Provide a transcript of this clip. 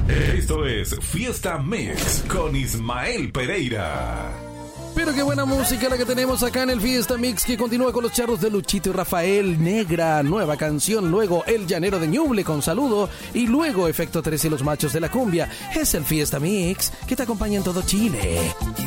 Esto es Fiesta Mix con Ismael Pereira. Pero qué buena música la que tenemos acá en el Fiesta Mix, que continúa con los charros de Luchito y Rafael. Negra, nueva canción, luego El Llanero de Ñuble con Saludo y luego Efecto 3 y los Machos de la Cumbia. Es el Fiesta Mix que te acompaña en todo Chile.